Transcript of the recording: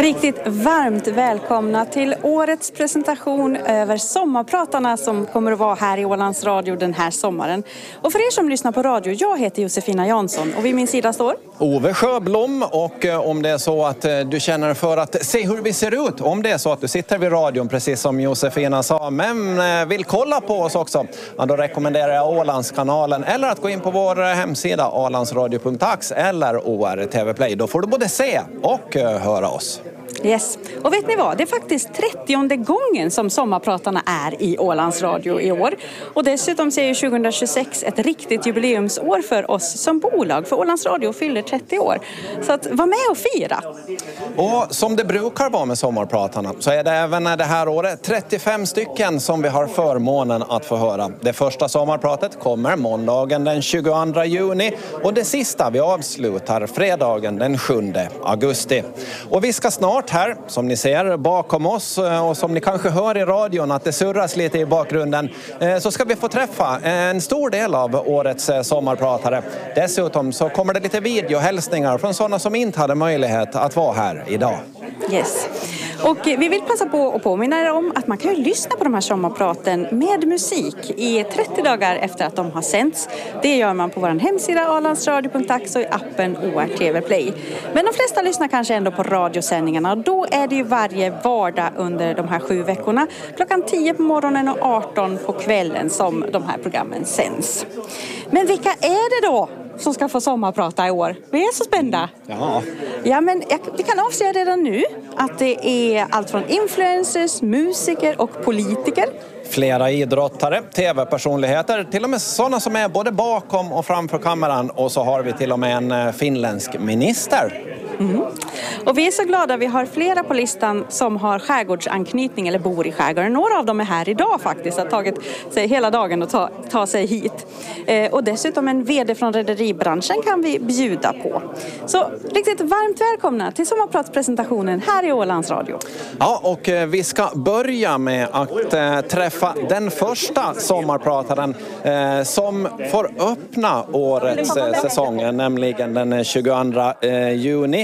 Riktigt varmt välkomna till årets presentation över sommarpratarna som kommer att vara här i Ålands Radio den här sommaren. Och för er som lyssnar på radio, jag heter Josefina Jansson och vid min sida står Ove Sjöblom. Och om det är så att du känner för att se hur vi ser ut, om det är så att du sitter vid radion precis som Josefina sa, men vill kolla på oss också, ja, då rekommenderar jag Ålandskanalen eller att gå in på vår hemsida ålandsradio.ax eller OR TV Play. Då får du både se och höra oss. Yes. Och vet ni vad? Det är faktiskt 30:e gången som sommarpratarna är i Ålands Radio i år. Och dessutom ser ju 2026 ett riktigt jubileumsår för oss som bolag. För Ålands Radio fyller 30 år. Så att var med och fira. Och som det brukar vara med sommarpratarna så är det även det här året 35 stycken som vi har förmånen att få höra. Det första sommarpratet kommer måndagen den 22 juni och det sista vi avslutar fredagen den 7 augusti. Och vi ska snart här, som ni ser bakom oss och som ni kanske hör i radion att det surras lite i bakgrunden, så ska vi få träffa en stor del av årets sommarpratare. Dessutom så kommer det lite videohälsningar från sådana som inte hade möjlighet att vara här idag. Yes. Och vi vill passa på att påminna er om att man kan ju lyssna på de här sommarpraten med musik i 30 dagar efter att de har sänts. Det gör man på vår hemsida ålandsradio.ax och i appen OR TV Play. Men de flesta lyssnar kanske ändå på radiosändningarna och då är det ju varje vardag under de här 7 veckorna. Klockan 10 på morgonen och 18 på kvällen som de här programmen sänds. Men vilka är det då som ska få sommarprata i år? Vi är så spända. Ja, men vi kan avslöja redan nu att det är allt från influencers, musiker och politiker. Flera idrottare, tv-personligheter, till och med sådana som är både bakom och framför kameran. Och så har vi till och med en finländsk minister. Mm. Och vi är så glada, vi har flera på listan som har skärgårdsanknytning eller bor i skärgården. Några av dem är här idag faktiskt, har tagit sig hela dagen att ta sig hit. Och dessutom en vd från rederibranschen kan vi bjuda på. Så riktigt varmt välkomna till sommarpratspresentationen här i Ålands Radio. Ja, och vi ska börja med att träffa den första sommarprataren som får öppna årets säsong, nämligen den 22 juni.